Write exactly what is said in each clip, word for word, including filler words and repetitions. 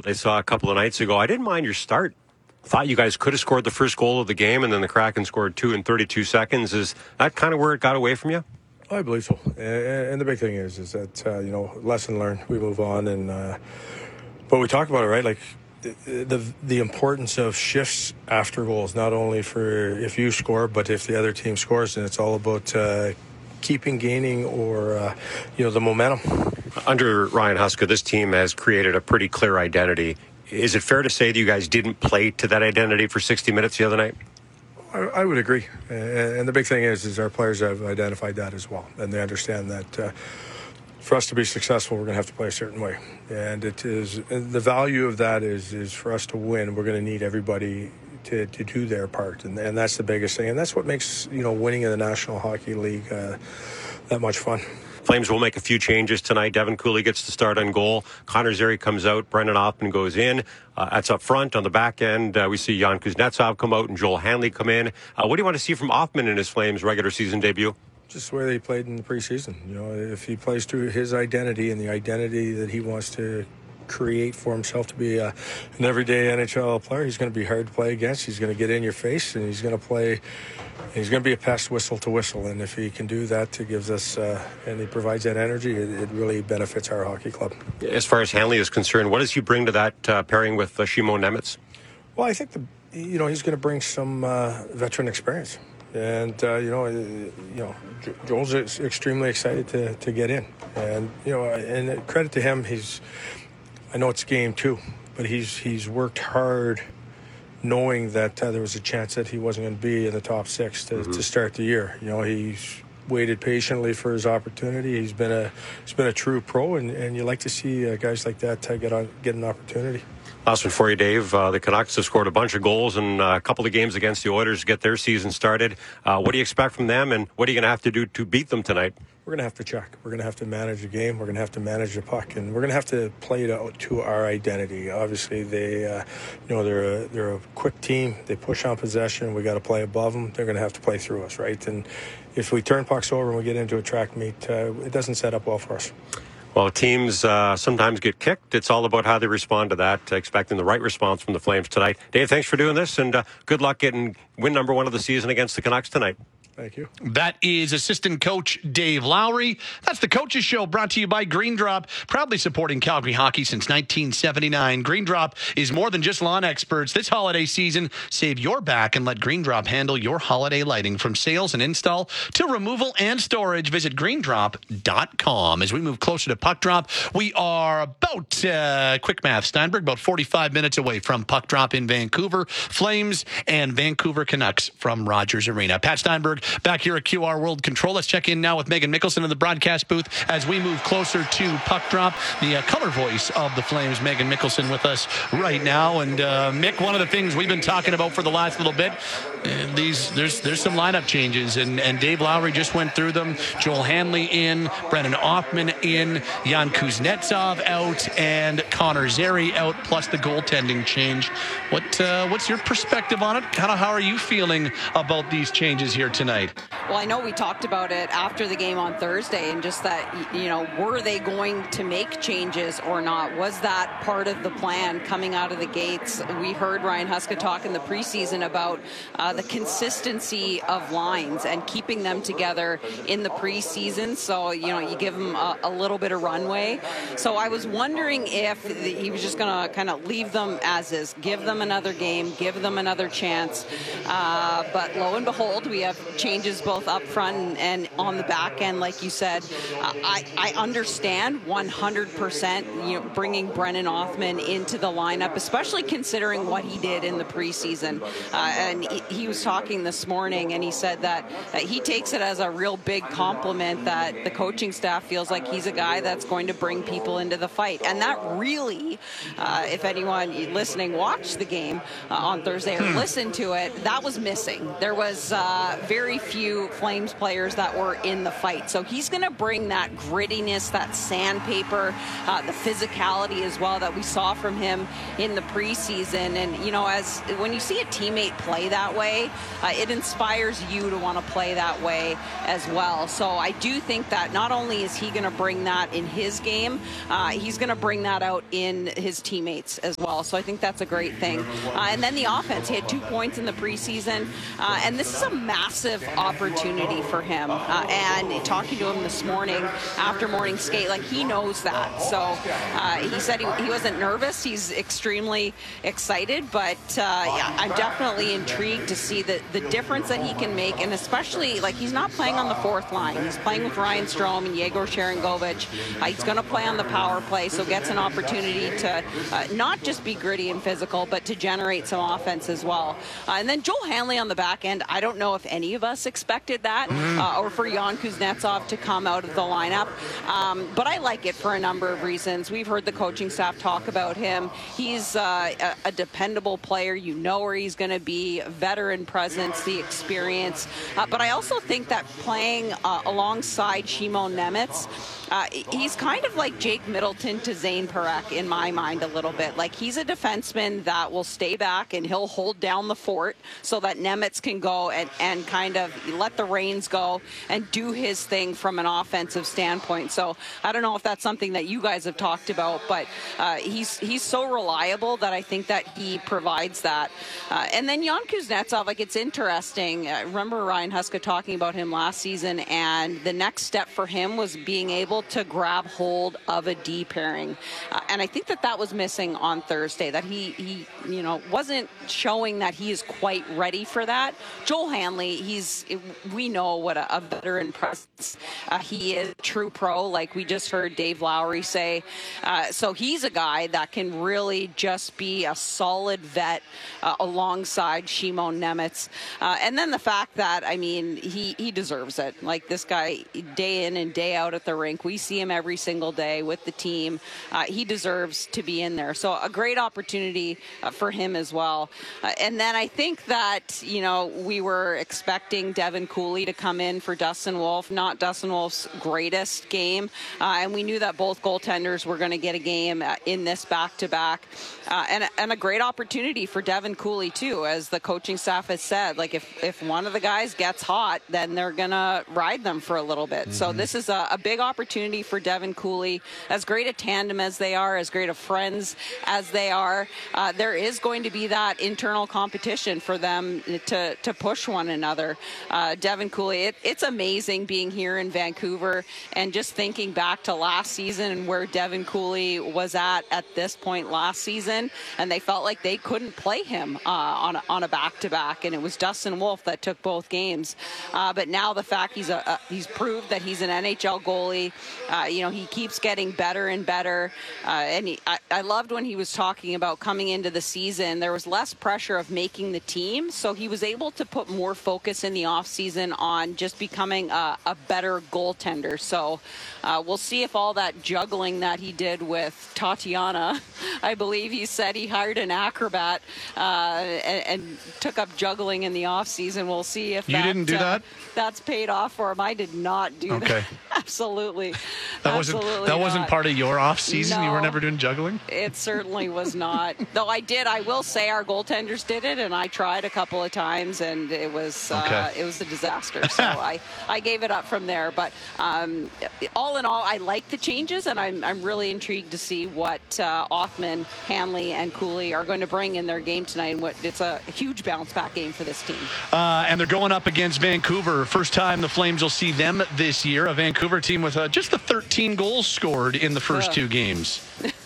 they saw a couple of nights ago. I didn't mind your start. Thought you guys could have scored the first goal of the game, and then the Kraken scored two in thirty-two seconds. Is that kind of where it got away from you? I believe so. And the big thing is, is that, uh, you know, lesson learned. We move on. and uh, But we talk about it, right? Like, the, the the importance of shifts after goals, not only for if you score, but if the other team scores. And it's all about uh, keeping, gaining, or, uh, you know, the momentum. Under Ryan Huska, this team has created a pretty clear identity. Is it fair to say that you guys didn't play to that identity for sixty minutes the other night? I, I would agree. And the big thing is, is our players have identified that as well. And they understand that uh, for us to be successful, we're going to have to play a certain way. And it is, and the value of that is, is for us to win, we're going to need everybody to, to do their part. And, and that's the biggest thing. And that's what makes, you know, winning in the National Hockey League uh, that much fun. Flames will make a few changes tonight. Devin Cooley gets to start on goal. Connor Zary comes out. Brendan Hoffman goes in. Uh, that's up front. On the back end, uh, we see Jan Kuznetsov come out and Joel Hanley come in. Uh, what do you want to see from Hoffman in his Flames regular season debut? Just where he played in the preseason. You know, if he plays to his identity and the identity that he wants to create for himself to be a, an everyday N H L player, he's going to be hard to play against. He's going to get in your face, and he's going to play. He's going to be a pest whistle to whistle, and if he can do that, it gives us, uh, and he provides that energy, it, it really benefits our hockey club. As far as Hanley is concerned, what does he bring to that uh, pairing with uh, Shimon Nemitz? Well, I think the, you know, he's going to bring some uh, veteran experience, and uh, you know, you know, Joel's extremely excited to to get in, and you know, and credit to him, he's. I know it's game two, but he's he's worked hard, knowing that uh, there was a chance that he wasn't going to be in the top six to, mm-hmm. to start the year. You know, he's waited patiently for his opportunity. He's been a he's been a true pro, and, and you like to see uh, guys like that uh, get on get an opportunity. Last one for you, Dave. Uh, the Canucks have scored a bunch of goals in uh, a couple of games against the Oilers to get their season started. Uh, what do you expect from them, and what are you going to have to do to beat them tonight? We're going to have to check. We're going to have to manage the game. We're going to have to manage the puck, and we're going to have to play it out to our identity. Obviously, they, uh, you know, they're a, they're a quick team. They push on possession. We got to play above them. They're going to have to play through us, right? And if we turn pucks over and we get into a track meet, uh, it doesn't set up well for us. Well, teams uh, sometimes get kicked. It's all about how they respond to that, expecting the right response from the Flames tonight. Dave, thanks for doing this, and uh, good luck getting win number one of the season against the Canucks tonight. Thank you. That is assistant coach Dave Lowry. That's the Coaches Show, brought to you by Green Drop, proudly supporting Calgary hockey since nineteen seventy-nine. Green Drop is more than just lawn experts. This holiday season, save your back and let Green Drop handle your holiday lighting, from sales and install to removal and storage. Visit green drop dot com. As we move closer to puck drop, we are about, uh, quick math, Steinberg, about forty-five minutes away from puck drop in Vancouver. Flames and Vancouver Canucks from Rogers Arena. Pat Steinberg back here at Q R World Control. Let's check in now with Megan Mickelson in the broadcast booth as we move closer to puck drop. The uh, color voice of the Flames, Megan Mickelson, with us right now. And uh, Mick, one of the things we've been talking about for the last little bit, uh, these there's there's some lineup changes, and, and Dave Lowry just went through them. Joel Hanley in, Brendan Hoffman in, Jan Kuznetsov out, and Connor Zary out, plus the goaltending change. What uh, what's your perspective on it? Kind of how are you feeling about these changes here tonight? Well, I know we talked about it after the game on Thursday, and just that, you know, were they going to make changes or not? Was that part of the plan coming out of the gates? We heard Ryan Huska talk in the preseason about uh, the consistency of lines and keeping them together in the preseason. So, you know, you give them a, a little bit of runway. So I was wondering if the, he was just going to kind of leave them as is, give them another game, give them another chance. Uh, but lo and behold, we have changes both up front and, and on the back end, like you said. Uh, I, I understand one hundred percent, you know, bringing Brendan Hoffman into the lineup, especially considering what he did in the preseason. Uh, and he, he was talking this morning, and he said that, that he takes it as a real big compliment that the coaching staff feels like he's a guy that's going to bring people into the fight. And that really, uh, if anyone listening watched the game uh, on Thursday or listened to it, that was missing. There was uh, very very few Flames players that were in the fight. So he's going to bring that grittiness, that sandpaper, uh, the physicality as well that we saw from him in the preseason. And, you know, as when you see a teammate play that way, uh, it inspires you to want to play that way as well. So I do think that not only is he going to bring that in his game, uh, he's going to bring that out in his teammates as well. So I think that's a great thing. Uh, and then the offense, he had two points in the preseason, uh, and this is a massive opportunity for him. Uh, and talking to him this morning after morning skate, like, he knows that. So uh, he said he, he wasn't nervous. He's extremely excited, but uh, yeah, I'm definitely intrigued to see the, the difference that he can make, and especially, like, he's not playing on the fourth line. He's playing with Ryan Strome and Yegor Sharangovich. Uh, he's going to play on the power play, so gets an opportunity to uh, not just be gritty and physical, but to generate some offense as well. Uh, and then Joel Hanley on the back end, I don't know if any of us expected that, uh, or for Jan Kuznetsov to come out of the lineup. Um, but I like it for a number of reasons. We've heard the coaching staff talk about him. He's uh, a, a dependable player. You know where he's going to be, veteran presence, the experience. Uh, but I also think that playing uh, alongside Shimon Nemetz, Uh, he's kind of like Jake Middleton to Zane Parekh in my mind a little bit. Like, he's a defenseman that will stay back and he'll hold down the fort so that Nemetz can go and, and kind of let the reins go and do his thing from an offensive standpoint. So I don't know if that's something that you guys have talked about, but uh, he's he's so reliable that I think that he provides that. Uh, and then Jan Kuznetsov, like, it's interesting. I remember Ryan Huska talking about him last season, and the next step for him was being able to grab hold of a D pairing. Uh, and I think that that was missing on Thursday, that he, he, you know, wasn't showing that he is quite ready for that. Joel Hanley, he's, we know what a, a veteran presence uh, he is, true pro, like we just heard Dave Lowry say. Uh, so he's a guy that can really just be a solid vet uh, alongside Shimon Nemetz. Uh, and then the fact that, I mean, he, he deserves it. Like, this guy, day in and day out at the rink, we see him every single day with the team. Uh, he deserves to be in there. So a great opportunity uh, for him as well. Uh, and then I think that, you know, we were expecting Devin Cooley to come in for Dustin Wolf, not Dustin Wolf's greatest game. Uh, and we knew that both goaltenders were going to get a game uh, in this back-to-back. Uh, and, and a great opportunity for Devin Cooley, too, as the coaching staff has said. Like, if, if one of the guys gets hot, then they're going to ride them for a little bit. Mm-hmm. So this is a, a big opportunity for Devin Cooley. As great a tandem as they are, as great of friends as they are, uh, there is going to be that internal competition for them to, to push one another. Uh, Devin Cooley, it, it's amazing being here in Vancouver and just thinking back to last season and where Devin Cooley was at at this point last season, and they felt like they couldn't play him uh, on, a, on a back-to-back, and it was Dustin Wolf that took both games. Uh, but now the fact he's a, a he's proved that he's an N H L goalie. Uh, you know, he keeps getting better and better. Uh, and he, I, I loved when he was talking about coming into the season, there was less pressure of making the team. So he was able to put more focus in the offseason on just becoming a, a better goaltender. So uh, we'll see if all that juggling that he did with Tatiana, I believe he said he hired an acrobat uh, and, and took up juggling in the offseason. We'll see if you that, didn't do uh, that? That's paid off for him. I did not do okay. that. Absolutely. That Absolutely wasn't that not. wasn't part of your off season. No, you were never doing juggling. It certainly was not. Though I did, I will say our goaltenders did it, and I tried a couple of times, and it was uh, okay. it was a disaster. So I, I gave it up from there. But um, all in all, I like the changes, and I'm I'm really intrigued to see what uh, Othman, Hanley, and Cooley are going to bring in their game tonight. And what it's a huge bounce back game for this team. Uh, and they're going up against Vancouver. First time the Flames will see them this year. A Vancouver team with uh, just the thirteen goals scored in the first uh. two games.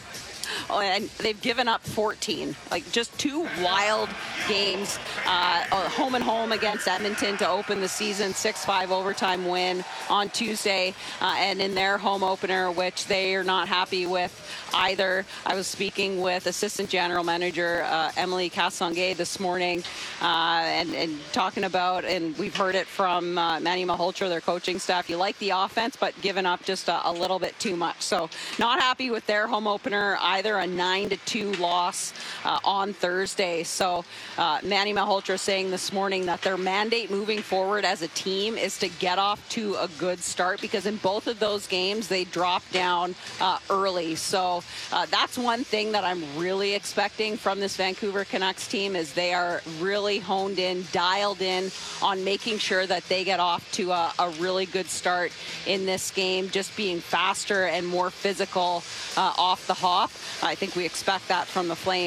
Oh, and they've given up fourteen. Like, just two wild games. Uh, home and home against Edmonton to open the season, six five overtime win on Tuesday. Uh, and in their home opener, which they are not happy with either. I was speaking with Assistant General Manager uh, Emily Castonguay this morning uh, and, and talking about, and we've heard it from uh, Manny Malhotra, their coaching staff, you like the offense, but giving up just a, a little bit too much. So not happy with their home opener either after a nine to two loss uh, on Thursday. So uh, Manny Malhotra saying this morning that their mandate moving forward as a team is to get off to a good start, because in both of those games they dropped down uh, early. So uh, that's one thing that I'm really expecting from this Vancouver Canucks team, is they are really honed in, dialed in on making sure that they get off to a, a really good start in this game, just being faster and more physical uh, off the hop. I think we expect that from the Flames.